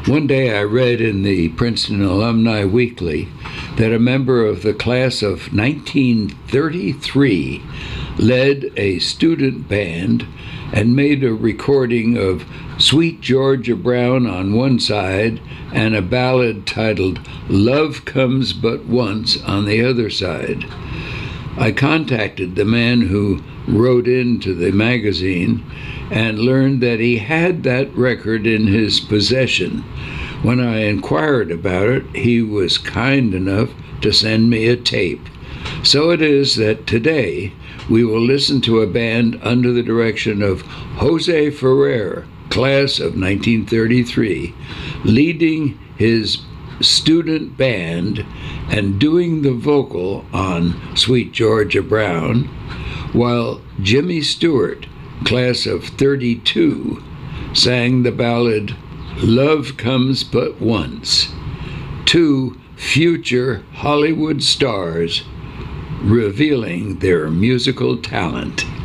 One day I read in the Princeton Alumni Weekly that a member of the class of 1933 led a student band and made a recording of Sweet Georgia Brown on one side and a ballad titled Love Comes But Once on the other side. I contacted the man who wrote into the magazine and learned that he had that record in his possession. When I inquired about it, he was kind enough to send me a tape. So it is that today we will listen to a band under the direction of Jose Ferrer, class of 1933, leading his student band and doing the vocal on Sweet Georgia Brown, while Jimmy Stewart, class of 32, sang the ballad Love Comes But Once. Two future Hollywood stars revealing their musical talent.